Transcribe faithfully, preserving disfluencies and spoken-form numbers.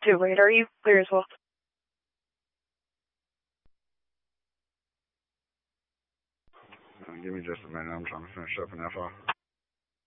Two eight, are you clear as well? Uh, give me just a minute. I'm trying to finish up an F O.